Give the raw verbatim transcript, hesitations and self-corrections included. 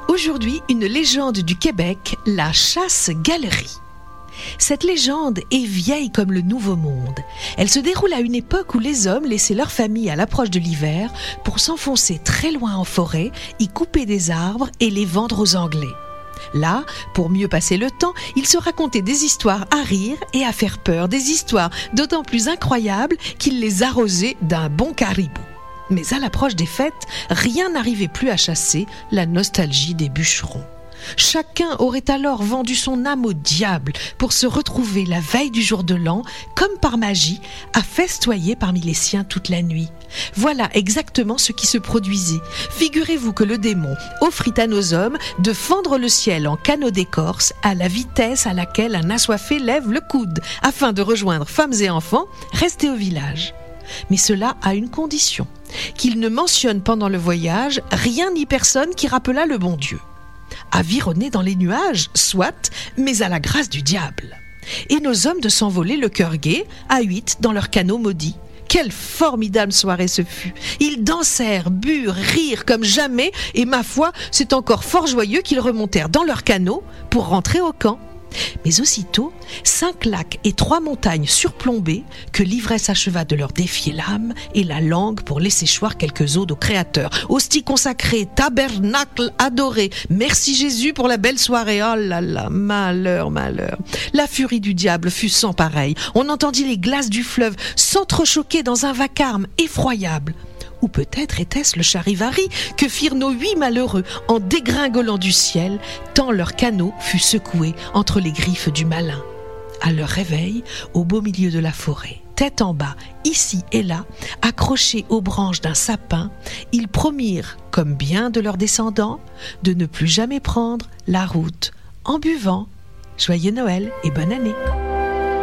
Aujourd'hui, une légende du Québec, la chasse-galerie. Cette légende est vieille comme le Nouveau Monde. Elle se déroule à une époque où les hommes laissaient leur famille à l'approche de l'hiver pour s'enfoncer très loin en forêt, y couper des arbres et les vendre aux Anglais. Là, pour mieux passer le temps, ils se racontaient des histoires à rire et à faire peur, des histoires d'autant plus incroyables qu'ils les arrosaient d'un bon caribou. Mais à l'approche des fêtes, rien n'arrivait plus à chasser la nostalgie des bûcherons. Chacun aurait alors vendu son âme au diable pour se retrouver la veille du jour de l'an, comme par magie, à festoyer parmi les siens toute la nuit. Voilà exactement ce qui se produisait. Figurez-vous que le démon offrit à nos hommes de fendre le ciel en canaux d'écorce à la vitesse à laquelle un assoiffé lève le coude, afin de rejoindre femmes et enfants restés au village. Mais cela a une condition, qu'il ne mentionne pendant le voyage rien ni personne qui rappela le bon Dieu. Avironner dans les nuages, soit, mais à la grâce du diable. Et nos hommes de s'envoler le cœur gai, à huit dans leur canot maudit. Quelle formidable soirée ce fut! Ils dansèrent, burent, rirent comme jamais, et ma foi, c'est encore fort joyeux qu'ils remontèrent dans leur canot pour rentrer au camp. Mais aussitôt, cinq lacs et trois montagnes surplombées, que l'ivresse acheva de leur défier l'âme et la langue pour laisser choir quelques odes au Créateur. Hostie consacrée, tabernacle adoré, merci Jésus pour la belle soirée. Oh là là, malheur, malheur. La furie du diable fut sans pareil. On entendit les glaces du fleuve s'entrechoquer dans un vacarme effroyable. Ou peut-être était-ce le charivari que firent nos huit malheureux en dégringolant du ciel, tant leur canot fut secoué entre les griffes du malin. À leur réveil, au beau milieu de la forêt, tête en bas, ici et là, accrochés aux branches d'un sapin, ils promirent, comme bien de leurs descendants, de ne plus jamais prendre la route en buvant. Joyeux Noël et bonne année!